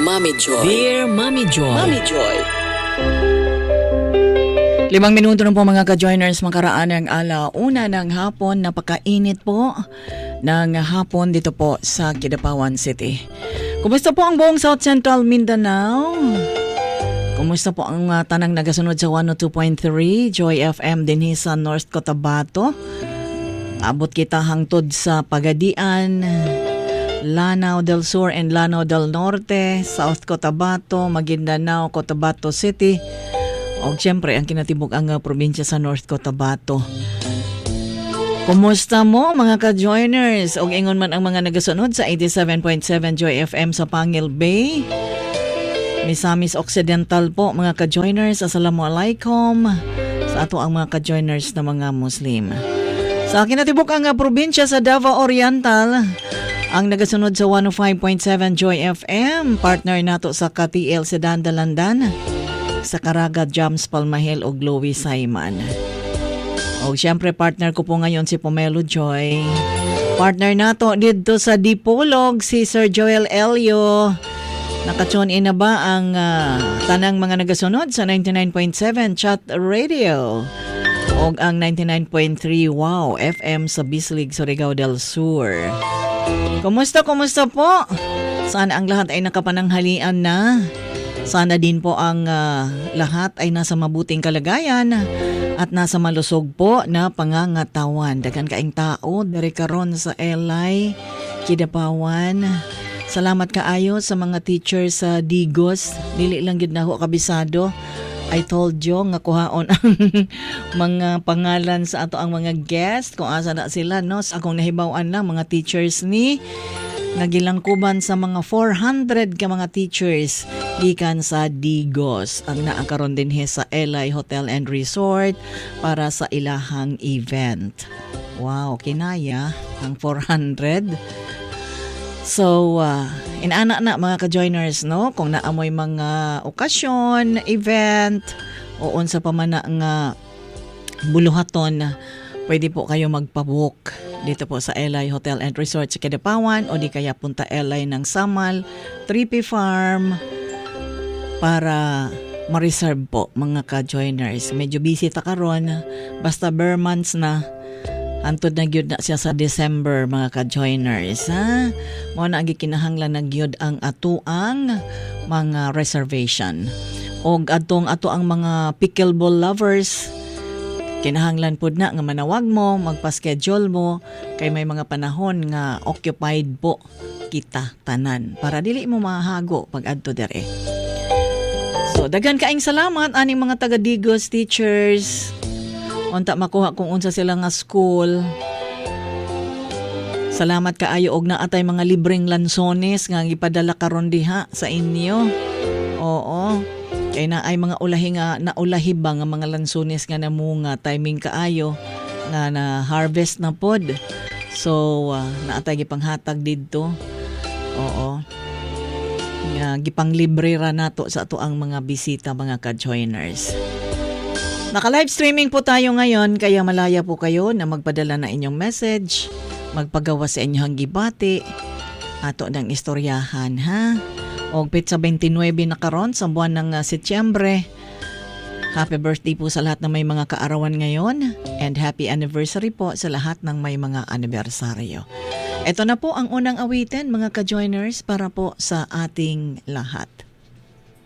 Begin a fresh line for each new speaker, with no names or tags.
Mommy Joy.
Dear Mommy Joy.
Mommy Joy.
5 minuto na po mga ka-joiners, makaraan ng alauna ng hapon. Napakainit po ng hapon dito po sa Kidapawan City. Kumusta po ang buong South Central Mindanao? Kumusta po ang tanang nagasunod sa 102.3 Joy FM din sa North Cotabato? Abot kita hangtod sa Pagadian, Lanao del Sur and Lanao del Norte, South Cotabato, Maguindanao, Cotabato City. O siyempre, ang kinatibok ang probinsya sa North Cotabato. Kumusta mo mga ka-joiners? O ingon man ang mga nagasunod sa 87.7 Joy FM sa Pangil Bay. Misamis Occidental po mga ka-joiners. Assalamualaikum sa ato ang mga ka-joiners na mga Muslim. Sa kinatibok ang probinsya sa Davao Oriental, ang nagasunod sa 105.7 Joy FM. Partner nato sa KTL Sedan Dalandan, sa Caraga, Jams Palmahel o Glowy Simon. O siyempre partner ko po ngayon si Pomelo Joy. Partner nato dito sa Dipolog si Sir Joel Elio. Nakatune in na ba ang tanang mga nagasunod sa 99.7 Chat Radio o ang 99.3 Wow FM sa Bislig, Surigao del Sur. Kumusta po? Saan ang lahat ay nakapananghalian na? Sana din po ang lahat ay nasa mabuting kalagayan at nasa malusog po na pangangatawan. Dagan kaing tao dari karon sa LI Kidapawan. Salamat kaayo sa mga teachers sa Digos. Dili lang gid nako kabisado. I told you nga kuhaon ang mga pangalan sa ato ang mga guest kung asa na sila no. Sa akong nahibaw-an lang mga teachers ni nagilangkuban sa mga 400 ka mga teachers gikan sa Digos ang naakaron din sa LI Hotel and Resort para sa ilahang event. Wow, kinaya ang 400. So, inana na mga ka-joiners no, kung naamoy mga okasyon, event o unsa pa man nga buluhaton, pwede po kayo magpabook dito po sa LI Hotel and Resort sa Kidapawan o di kaya punta LI ng Samal, 3P Farm para ma-reserve po mga ka-joiners. Medyo busy ta karon, basta bare months na. Antod na gyud na siya sa December mga ka-joiners. Mao na agi kinahanglan na gyud ang atuang mga reservation. Og ato ang mga pickleball lovers, kinahanglan pud na nga manawag mo, magpa-schedule mo kay may mga panahon nga occupied po kita tanan para dili mo mahago pag adto dere. So daghan kaayong salamat aning mga taga Digos teachers. Unta makuha kung unsa sila nga school. Salamat kaayo og naatay mga libreng lansones nga gipadala karon diha sa inyo. Oo. Kay na ay mga ulahi nga naulahi ba nga mga lansones nga namunga timing kaayo nga na harvest na pod. So naatay gipanghatag didto. Oo. Nga gipang libre ra nato sa ato ang mga bisita mga ka-joiners. Naka-live streaming po tayo ngayon kaya malaya po kayo na magpadala na inyong message, magpagawa sa inyong gibati, ato ng istoryahan ha. Og pitsa 29 na karon sa buwan ng Setyembre. Happy birthday po sa lahat ng may mga kaarawan ngayon and happy anniversary po sa lahat ng may mga anibersaryo. Ito na po ang unang awitin mga ka-joiners para po sa ating lahat.